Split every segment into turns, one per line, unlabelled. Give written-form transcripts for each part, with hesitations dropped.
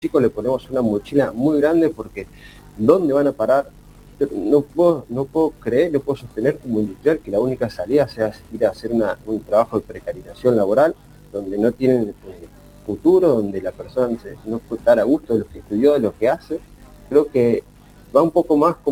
chicos le ponemos una mochila muy grande porque ¿dónde van a parar? No puedo creer, no puedo sostener como industrial que la única salida sea ir a hacer un trabajo de precarización laboral, donde no tienen futuro, donde la persona no puede estar a gusto de lo que estudió, de lo que hace. Creo que va un poco más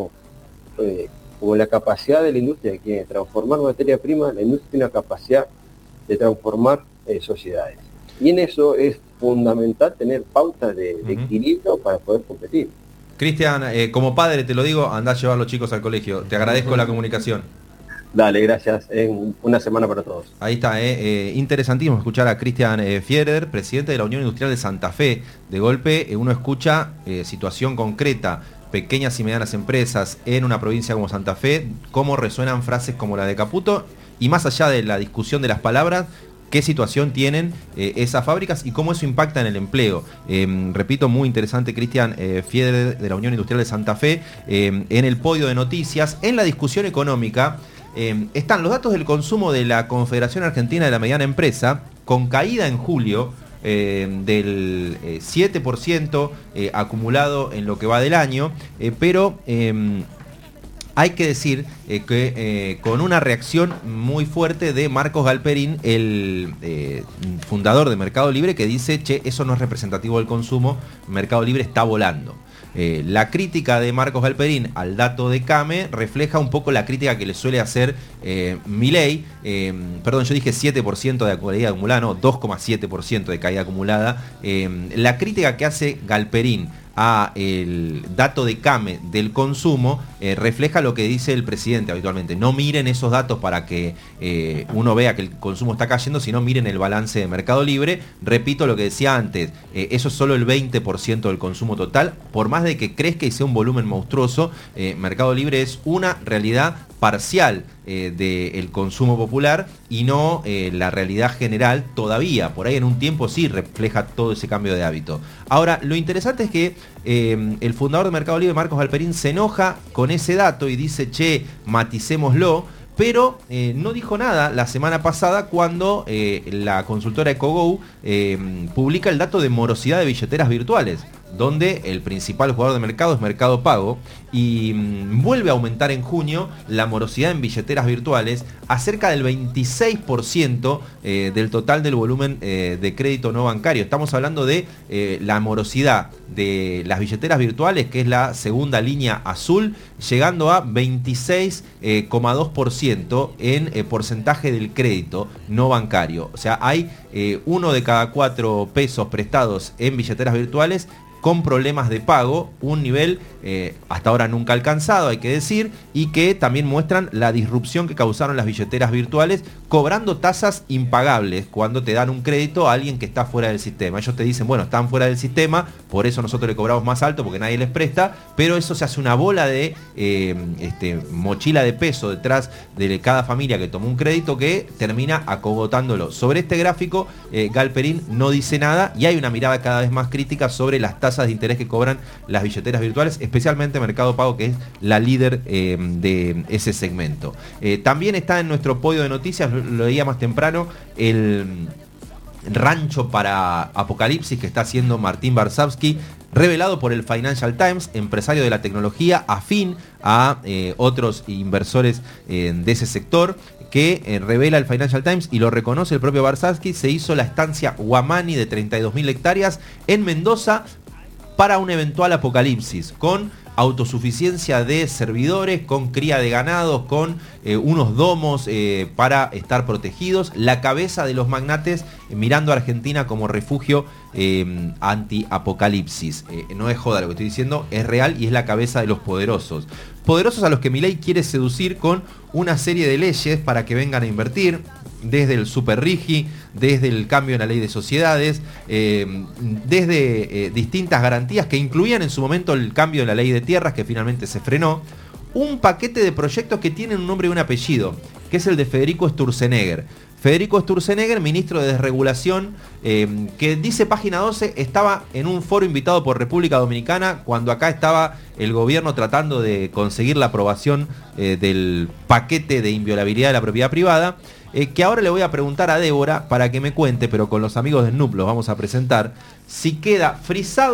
como la capacidad de la industria, que transformar materia prima, la industria tiene la capacidad de transformar sociedades. Y en eso es fundamental tener pautas de equilibrio para poder competir.
Cristian, como padre te lo digo, andá a llevar a los chicos al colegio. Te agradezco la comunicación.
Dale, gracias. Una semana para todos.
Ahí está, interesantísimo escuchar a Cristian Fieder, presidente de la Unión Industrial de Santa Fe. De golpe uno escucha situación concreta, pequeñas y medianas empresas en una provincia como Santa Fe, cómo resuenan frases como la de Caputo, y más allá de la discusión de las palabras, qué situación tienen esas fábricas y cómo eso impacta en el empleo. Repito, muy interesante, Cristian Fieder de la Unión Industrial de Santa Fe, en el podio de noticias, en la discusión económica. Están los datos del consumo de la Confederación Argentina de la Mediana Empresa, con caída en julio del 7% acumulado en lo que va del año, pero hay que decir que con una reacción muy fuerte de Marcos Galperín, el fundador de Mercado Libre, que dice, che, eso no es representativo del consumo, Mercado Libre está volando. La crítica de Marcos Galperín al dato de CAME refleja un poco la crítica que le suele hacer Milei. Perdón, yo dije 7% de caída acumulada, no, 2,7% de caída acumulada. La crítica que hace Galperín a el dato de CAME del consumo refleja lo que dice el presidente habitualmente. No miren esos datos para que uno vea que el consumo está cayendo, sino miren el balance de Mercado Libre. Repito lo que decía antes, eso es solo el 20% del consumo total. Por más de que crezca y sea un volumen monstruoso, Mercado Libre es una realidad parcial del consumo popular y no la realidad general todavía. Por ahí en un tiempo sí refleja todo ese cambio de hábito. Ahora, lo interesante es que el fundador de Mercado Libre, Marcos Galperín, se enoja con ese dato y dice, che, maticémoslo, pero no dijo nada la semana pasada cuando la consultora EcoGo publica el dato de morosidad de billeteras virtuales, donde el principal jugador de mercado es Mercado Pago, y vuelve a aumentar en junio la morosidad en billeteras virtuales a cerca del 26% del total del volumen de crédito no bancario. Estamos hablando de la morosidad de las billeteras virtuales, que es la segunda línea azul, llegando a 26,2% en porcentaje del crédito no bancario. O sea, hay 1 de cada 4 pesos prestados en billeteras virtuales con problemas de pago, un nivel hasta ahora nunca alcanzado, hay que decir, y que también muestran la disrupción que causaron las billeteras virtuales, cobrando tasas impagables cuando te dan un crédito a alguien que está fuera del sistema. Ellos te dicen, bueno, están fuera del sistema, por eso nosotros le cobramos más alto porque nadie les presta, pero eso se hace una bola de mochila de peso detrás de cada familia que tomó un crédito que termina acogotándolo. Sobre este gráfico, Galperín no dice nada y hay una mirada cada vez más crítica sobre las tasas de interés que cobran las billeteras virtuales, especialmente Mercado Pago, que es la líder de ese segmento. También está en nuestro podio de noticias, lo leía más temprano, el rancho para Apocalipsis que está haciendo Martín Varsavsky, revelado por el Financial Times, empresario de la tecnología afín a otros inversores de ese sector, que revela el Financial Times y lo reconoce el propio Varsavsky. Se hizo la estancia Huamani de 32.000 hectáreas en Mendoza para un eventual apocalipsis, con autosuficiencia de servidores, con cría de ganados, con unos domos para estar protegidos, la cabeza de los magnates mirando a Argentina como refugio anti-apocalipsis. No es joda lo que estoy diciendo, es real y es la cabeza de los poderosos. Poderosos a los que Milei quiere seducir con una serie de leyes para que vengan a invertir, desde el Super Rigi, desde el cambio en la ley de sociedades, desde distintas garantías que incluían en su momento el cambio en la ley de tierras, que finalmente se frenó. Un paquete de proyectos que tienen un nombre y un apellido, que es el de Federico Sturzenegger. Federico Sturzenegger, ministro de Desregulación, que dice Página 12, estaba en un foro invitado por República Dominicana cuando acá estaba el gobierno tratando de conseguir la aprobación del paquete de inviolabilidad de la propiedad privada. que ahora le voy a preguntar a Débora para que me cuente, pero con los amigos de Snoop los vamos a presentar, si queda frisado